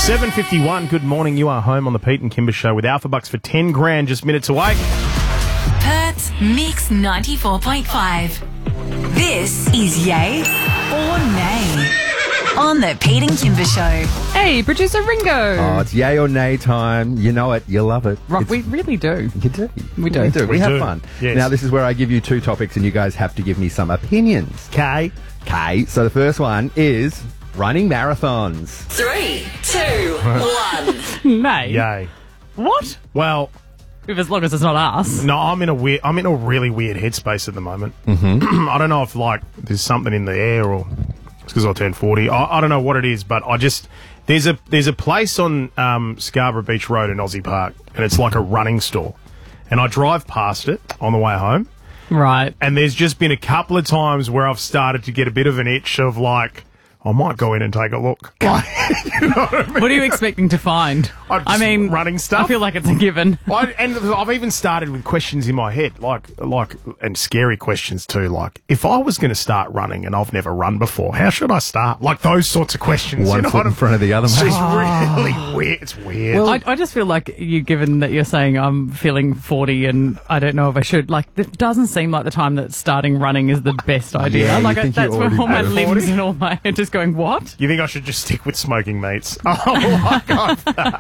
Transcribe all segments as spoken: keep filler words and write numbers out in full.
seven fifty-one, good morning. You are home on the Pete and Kimber Show with Alpha Bucks for ten grand, just minutes away. Perth's Mix ninety-four point five. This is Yay or Nay on the Pete and Kimber Show. Hey, producer Ringo. Oh, it's yay or nay time. You know it. You love it. Rock, It's- we really do. You do. We do. We do. We, We have do. fun. Yes. Now, this is where I give you two topics and you guys have to give me some opinions. Okay. Okay, so the first one is running marathons. Three, two, one. Nay. Yay. What? Well, If as long as it's not us. no, I'm in a weird, I'm in a really weird headspace at the moment. Mm-hmm. I don't know if, like, there's something in the air or it's because I turned forty. I, I don't know what it is, but I just, there's a there's a place on um, Scarborough Beach Road in Aussie Park, and it's like a running store. And I drive past it on the way home. Right. And there's just been a couple of times where I've started to get a bit of an itch of like, I might go in and take a look. Like, you know what I mean? What are you expecting to find? I'm I just mean, running stuff. I feel like it's a given. I, and I've even started with questions in my head, like, like, and scary questions too. Like, if I was going to start running and I've never run before, how should I start? Like those sorts of questions. One you know foot what in I'm- front of the other, It's mate. just really weird. It's weird. Well, I, I just feel like you, given that you're saying I'm feeling forty and I don't know if I should, like, it doesn't seem like the time that starting running is the best idea. Yeah, you like, I, think you're that's where already all my over limbs forty? and all my, just going, what? you think I should just stick with smoking meats? Oh, like I'm,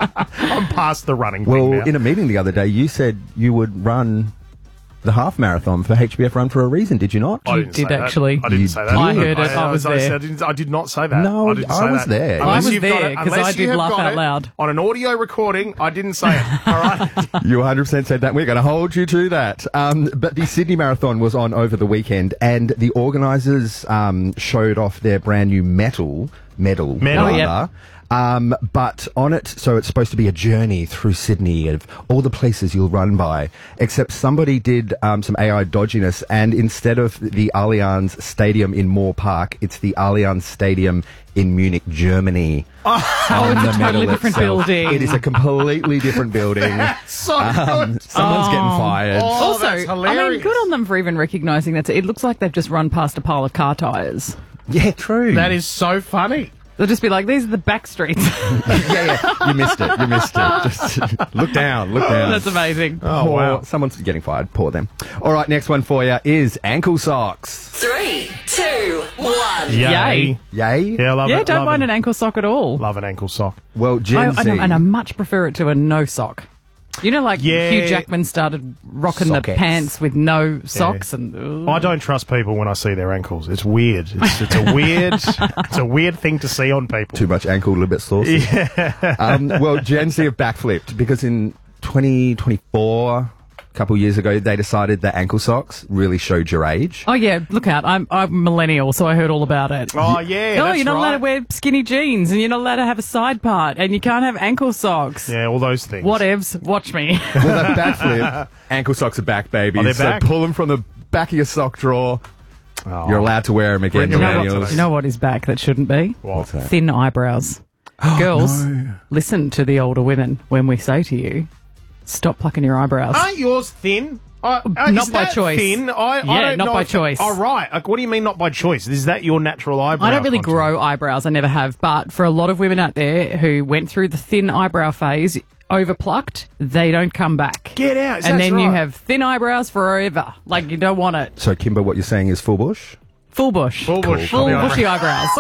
I'm past the running Well, thing now. in a meeting the other day, you said you would run the half marathon for H B F Run for a reason, did you not? I You didn't did say that. actually. I didn't You say that. I heard it. I was I, there. I, didn't, I did not say that. No, I, didn't I say was that. there. I Unless was you've got there, it- 'cause unless I you did have laugh got out it loud. on an audio recording. I didn't say it. All right. You one hundred percent said that. We're going to hold you to that. Um, but the Sydney Marathon was on over the weekend, and the organisers um, showed off their brand new medal, medal, Medal. rather. Oh, yeah. Um, but on it, so it's supposed to be a journey through Sydney of all the places you'll run by, except somebody did um, some A I dodginess, and instead of the Allianz Stadium in Moore Park, it's the Allianz Stadium in Munich, Germany. Oh, on it's the a medal totally different itself. building. It is a completely different building. So Um, good. someone's getting fired. Oh, Also, that's I mean, hilarious. good on them for even recognising that. It looks like they've just run past a pile of car tyres. Yeah, true. That is so funny. They'll just be like, these are the back streets. yeah, yeah. You missed it. You missed it. Just look down. Look down. That's amazing. Oh, Poor- wow. Someone's getting fired. Poor them. All right, next one for you is ankle socks. Three, two, one. Yay. Yay? Yeah, I love Yeah, it. don't love mind it. an ankle sock at all. Love an ankle sock. Well, I, Gen I Z. know, and I much prefer it to a no sock. You know, like Yeah. Hugh Jackman started rocking the Sockets. pants with no socks, and ooh. I don't trust people when I see their ankles. It's weird. It's, it's a weird. It's a weird thing to see on people. Too much ankle, a little bit saucy. Yeah. um, well, Gen Z have backflipped because in twenty twenty-four, a couple of years ago, they decided that ankle socks really showed your age. Oh yeah, look out! I'm I'm millennial, so I heard all about it. Oh yeah. no, that's you're not right. allowed to wear skinny jeans, and you're not allowed to have a side part, and you can't have ankle socks. Yeah, all those things. Whatevs, watch me. Well, they backflip. Ankle socks are back, baby. Oh, they're so back? pull them from the back of your sock drawer. Oh. You're allowed to wear them again, Bring 'em out millennials. today. You know what is back that shouldn't be? What? What's that? Thin eyebrows. Girls, listen to the older women when we say to you, stop plucking your eyebrows. Aren't yours thin? I, uh, Not is by that choice. Thin? I, I Yeah, don't not know by if- choice. Oh, right. Like, what do you mean not by choice? Is that your natural eyebrow? I don't really contour? grow eyebrows. I never have. But for a lot of women out there who went through the thin eyebrow phase, overplucked, they don't come back. Get out. And That's then you right. have thin eyebrows forever. Like, you don't want it. So, Kimber, what you're saying is full bush? Full bush. Full bush. Full on the eyebrow. bushy eyebrows.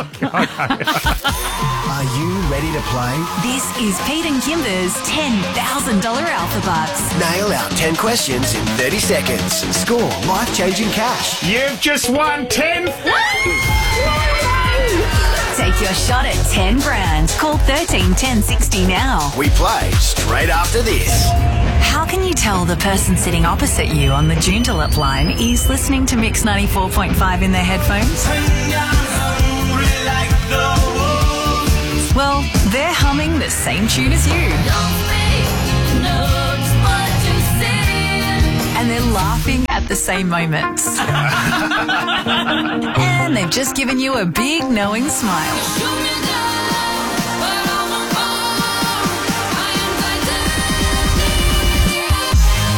Are you ready to play? This is Pete and Kimber's ten thousand dollars Alpha Bucks. Nail out ten questions in thirty seconds. Score life-changing cash. You've just won ten. Take your shot at ten grand. Call thirteen ten sixty now. We play straight after this. How can you tell the person sitting opposite you on the Joondalup line is listening to Mix ninety-four point five in their headphones? Well, they're humming the same tune as you. And they're laughing at the same moments. And they've just given you a big knowing smile. Stay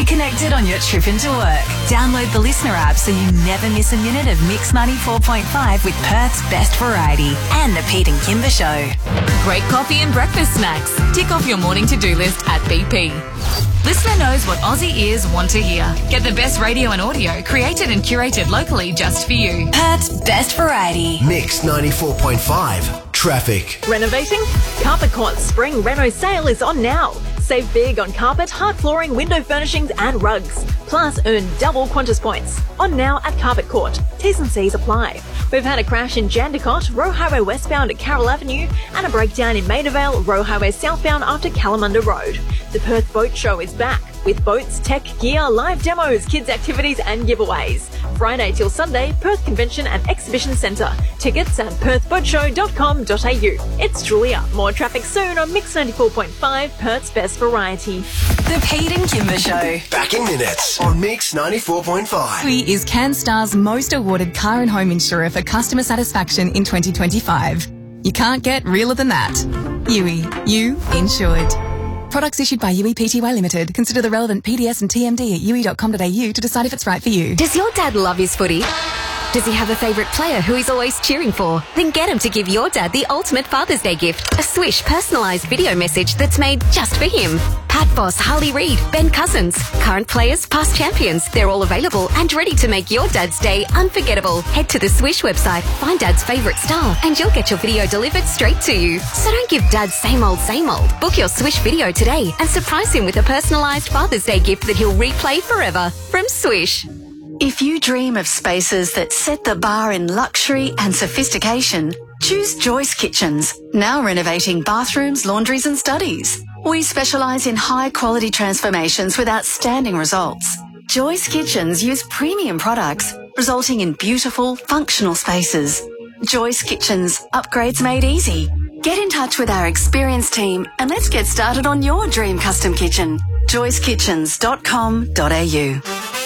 Stay connected on your trip into work. Download the Listener app so you never miss a minute of Mix ninety-four point five with Perth's best variety and the Pete and Kimber Show. Great coffee and breakfast snacks. Tick off your morning to-do list at B P. Listener knows what Aussie ears want to hear. Get the best radio and audio created and curated locally just for you. Perth's best variety. Mix ninety-four point five. Traffic. Renovating? Carpet Court's spring reno sale is on now. Save big on carpet, hard flooring, window furnishings and rugs. Plus, earn double Qantas points. On now at Carpet Court. T's and C's apply. We've had a crash in Jandakot, Roe Highway westbound at Carroll Avenue, and a breakdown in Maidavale, Roe Highway southbound after Kalamunda Road. The Perth Boat Show is back with boats, tech, gear, live demos, kids' activities and giveaways. Friday till Sunday, Perth Convention and Exhibition Centre. Tickets at perth boat show dot com dot a u. It's Julia. More traffic soon on Mix ninety-four point five, Perth's best variety. The Pete and Kimber Show. Back in minutes on Mix ninety-four point five. Yui is CanStar's most awarded car and home insurer for customer satisfaction in twenty twenty-five. You can't get realer than that. Yui, you insured. Products issued by Yui Pty Limited. Consider the relevant P D S and T M D at yui dot com dot a u to decide if it's right for you. Does your dad love his footy? Does he have a favourite player who he's always cheering for? Then get him to give your dad the ultimate Father's Day gift, a Swish personalised video message that's made just for him. Pat Boss, Harley Reid, Ben Cousins, current players, past champions, they're all available and ready to make your dad's day unforgettable. Head to the Swish website, find dad's favourite star, and you'll get your video delivered straight to you. So don't give dad same old, same old. Book your Swish video today and surprise him with a personalised Father's Day gift that he'll replay forever from Swish. If you dream of spaces that set the bar in luxury and sophistication, choose Joyce Kitchens, now renovating bathrooms, laundries and studies. We specialise in high-quality transformations with outstanding results. Joyce Kitchens use premium products, resulting in beautiful, functional spaces. Joyce Kitchens, upgrades made easy. Get in touch with our experienced team and let's get started on your dream custom kitchen. joyce kitchens dot com dot a u.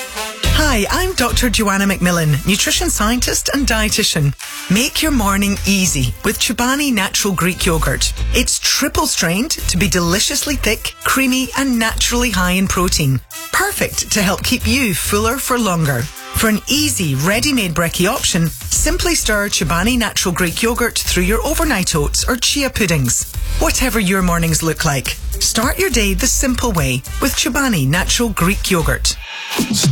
Hi, I'm Doctor Joanna McMillan, nutrition scientist and dietitian. Make your morning easy with Chobani Natural Greek Yogurt. It's triple strained to be deliciously thick, creamy and naturally high in protein. Perfect to help keep you fuller for longer. For an easy, ready-made brekkie option, simply stir Chobani Natural Greek Yogurt through your overnight oats or chia puddings. Whatever your mornings look like, start your day the simple way with Chobani Natural Greek Yogurt.